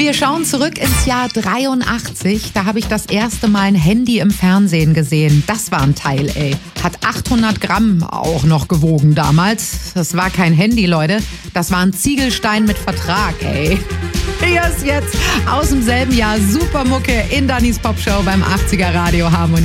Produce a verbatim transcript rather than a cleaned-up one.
Wir schauen zurück ins Jahr dreiundachtzig. Da habe ich das erste Mal ein Handy im Fernsehen gesehen. Das war ein Teil, ey. Hat achthundert Gramm auch noch gewogen damals. Das war kein Handy, Leute. Das war ein Ziegelstein mit Vertrag, ey. Hier ist jetzt aus demselben Jahr Supermucke in Dannys Popshow beim achtziger Radio Harmonie.